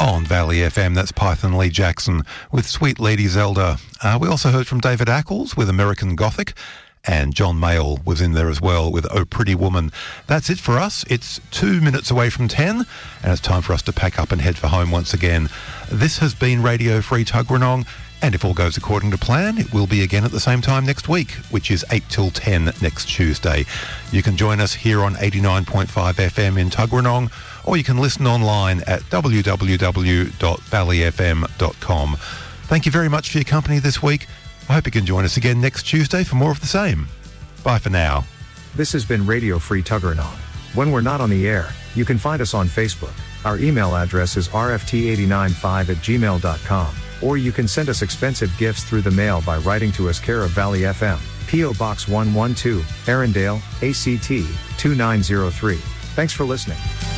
On Valley FM, that's Python Lee Jackson with Sweet Lady Zelda. We also heard from David Ackles with American Gothic, and John Mayall was in there as well with Oh Pretty Woman. That's it for us. It's 2 minutes away from 10, and it's time for us to pack up and head for home once again. This has been Radio Free Tuggeranong, and if all goes according to plan, it will be again at the same time next week, which is 8 till 10 next Tuesday. You can join us here on 89.5 FM in Tuggeranong, or you can listen online at www.valleyfm.com. Thank you very much for your company this week. I hope you can join us again next Tuesday for more of the same. Bye for now. This has been Radio Free Tuggeranong. When we're not on the air, you can find us on Facebook. Our email address is rft895@gmail.com, or you can send us expensive gifts through the mail by writing to us care of Valley FM, P.O. Box 112, Arundel, ACT 2903. Thanks for listening.